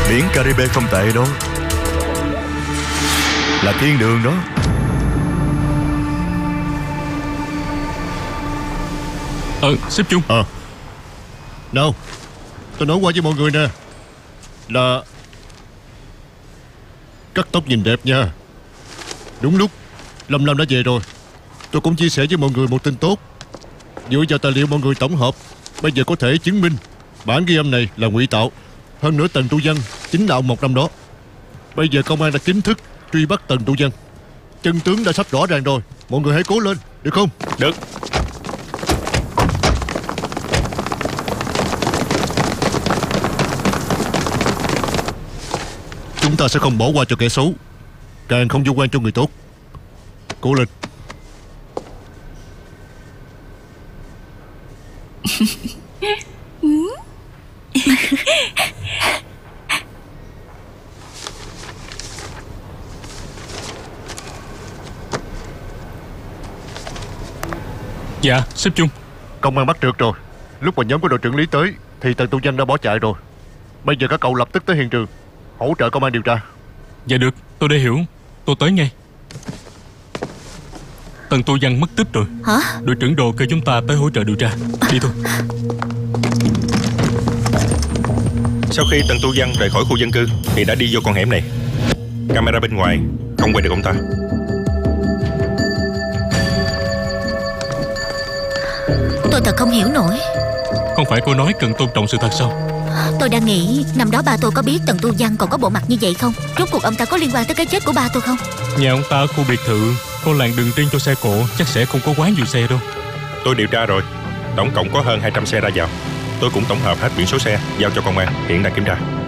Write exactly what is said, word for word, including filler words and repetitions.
Biển Caribe không tệ đâu, là thiên đường đó. Ờ, sếp Chung. Ờ Nào, tôi nói qua với mọi người nè, là cắt tóc nhìn đẹp nha. Đúng lúc Lâm Lâm đã về rồi. Tôi cũng chia sẻ với mọi người một tin tốt. Dựa vào tài liệu mọi người tổng hợp, bây giờ có thể chứng minh bản ghi âm này là ngụy tạo. Hơn nữa Tần Tu Văn chính là ông Mộc năm đó. Bây giờ công an đã chính thức truy bắt Tần Tu Văn. Chân tướng đã sắp rõ ràng rồi. Mọi người hãy cố lên, được không? Được. Chúng ta sẽ không bỏ qua cho kẻ xấu, càng không vô quan cho người tốt. Cố lên. Dạ, sếp Chung. Công an bắt được rồi. Lúc mà nhóm của đội trưởng Lý tới thì Tần Tu Văn đã bỏ chạy rồi. Bây giờ các cậu lập tức tới hiện trường hỗ trợ công an điều tra. Dạ được, tôi đã hiểu. Tôi tới ngay. Tần Tu Văn mất tích rồi. Hả? Đội trưởng Đồ kêu chúng ta tới hỗ trợ điều tra. Đi thôi. Sau khi Tần Tu Văn rời khỏi khu dân cư thì đã đi vô con hẻm này. Camera bên ngoài không quay được ông ta. Tôi thật không hiểu nổi. Không phải cô nói cần tôn trọng sự thật sao? Tôi đang nghĩ năm đó ba tôi có biết Tần Tu Văn còn có bộ mặt như vậy không? Rốt cuộc ông ta có liên quan tới cái chết của ba tôi không? Nhà ông ta ở khu biệt thự, con làng đường riêng cho xe cộ chắc sẽ không có quá nhiều xe đâu. Tôi điều tra rồi, tổng cộng có hơn hai trăm xe ra vào. Tôi cũng tổng hợp hết biển số xe giao cho công an, hiện đang kiểm tra.